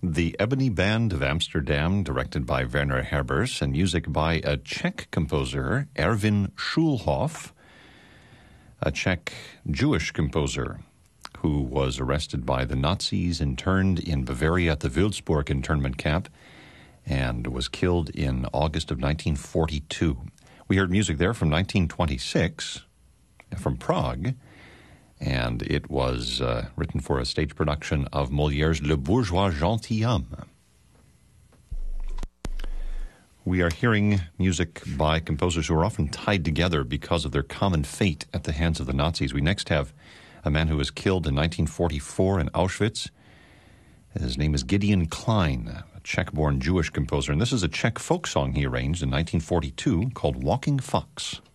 The Ebony Band of Amsterdam, directed by Werner Herbers, and music by a Czech composer, Erwin Schulhoff, a Czech Jewish composer who was arrested by the Nazis, interned in Bavaria at the Würzburg internment camp, and was killed in August of 1942. We heard music there from 1926, from Prague, and it was written for a stage production of Molière's Le Bourgeois Gentilhomme. We are hearing music by composers who are often tied together because of their common fate at the hands of the Nazis. We next have a man who was killed in 1944 in Auschwitz. His name is Gideon Klein, a Czech-born Jewish composer, and this is a Czech folk song he arranged in 1942 called Walking Fox.